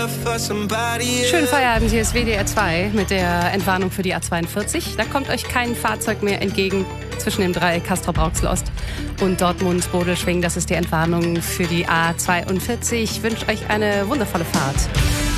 Schönen Feierabend, hier ist WDR 2 mit der Entwarnung für die A42. Da kommt euch kein Fahrzeug mehr entgegen zwischen dem Dreieck Castrop-Rauxel-Ost und Dortmund-Bodelschwingh. Das ist die Entwarnung für die A42. Ich wünsche euch eine wundervolle Fahrt.